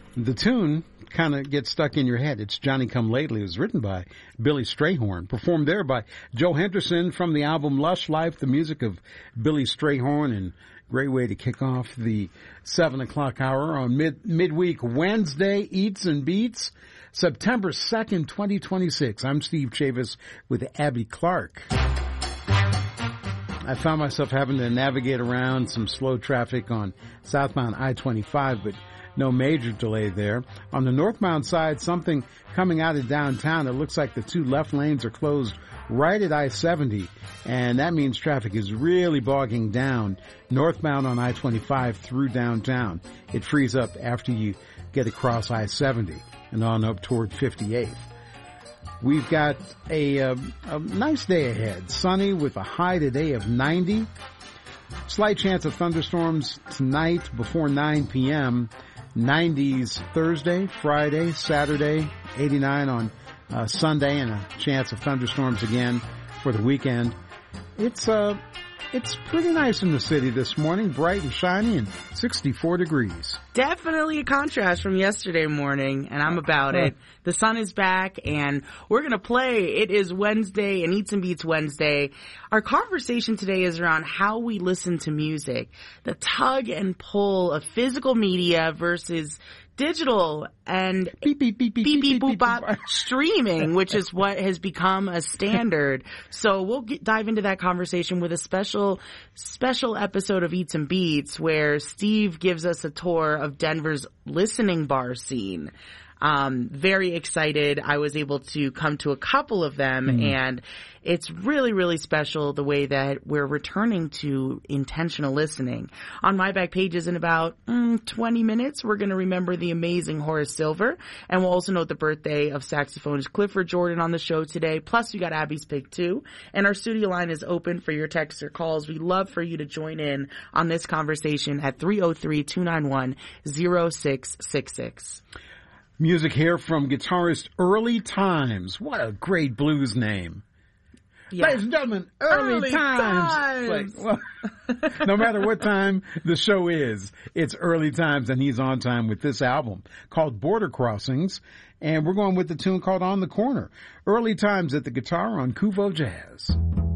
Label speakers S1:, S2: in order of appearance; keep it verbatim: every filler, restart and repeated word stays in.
S1: The tune kind of gets stuck in your head. It's Johnny Come Lately. It was written by Billy Strayhorn, performed there by Joe Henderson from the album Lush Life, the music of Billy Strayhorn, and great way to kick off the seven o'clock hour on mid midweek Wednesday, Eats and Beats, September second, twenty twenty-six. I'm Steve Chavis with Abby Clark. I found myself having to navigate around some slow traffic on southbound I twenty-five, but no major delay there. On the northbound side, something coming out of downtown. It looks like the two left lanes are closed right at I seventy, and that means traffic is really bogging down northbound on I twenty-five through downtown. It frees up after you get across I seventy and on up toward fifty-eighth. We've got a, a, a nice day ahead. Sunny with a high today of ninety. Slight chance of thunderstorms tonight before nine p.m. nineties Thursday, Friday, Saturday, eighty-nine on uh, Sunday, and a chance of thunderstorms again for the weekend. It's uh, it's pretty nice in the city this morning, bright and shiny, and sixty-four degrees.
S2: Definitely a contrast from yesterday morning, and I'm about it. The sun is back, and we're going to play. It is Wednesday, and Eats and Beats Wednesday. Our conversation today is around how we listen to music, the tug and pull of physical media versus digital and
S1: beep, beep, beep, beep,
S2: beep,
S1: beep,
S2: beep, boop,
S1: beep,
S2: bop, streaming, which is what has become a standard. So we'll get, dive into that conversation with a special, special episode of Eats and Beats where Steve gives us a tour of Denver's listening bar scene. Um, very excited. I was able to come to a couple of them, mm-hmm. and it's really, really special the way that we're returning to intentional listening. On my back pages in about mm, twenty minutes, we're going to remember the amazing Horace Silver, and we'll also note the birthday of saxophonist Clifford Jordan on the show today. Plus, we got Abby's Pick too, and our studio line is open for your texts or calls. We'd love for you to join in on this conversation at three oh three, two nine one, oh six six six.
S1: Music here from guitarist Early Times. What a great blues name. Yeah. Ladies and gentlemen, Early, Early Times. times. Like, well, no matter what time the show is, it's Early Times, and he's on time with this album called Border Crossings, and we're going with the tune called On the Corner. Early Times at the guitar on Kuvo Jazz.